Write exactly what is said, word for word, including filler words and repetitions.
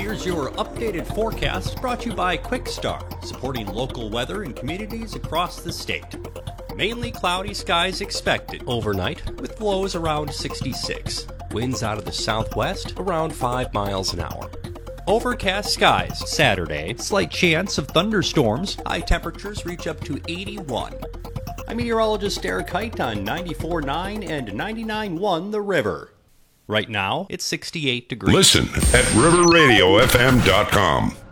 here's your updated forecast brought to you by Quickstar, supporting local weather in communities across the state. Mainly cloudy skies expected overnight, with lows around sixty-six. Winds out of the southwest around five miles an hour. Overcast skies Saturday, slight chance of thunderstorms. High temperatures reach up to eighty-one. I'm meteorologist Eric Height on ninety-four point nine and ninety-nine point one The River. Right now, it's sixty-eight degrees. Listen at river radio f m dot com.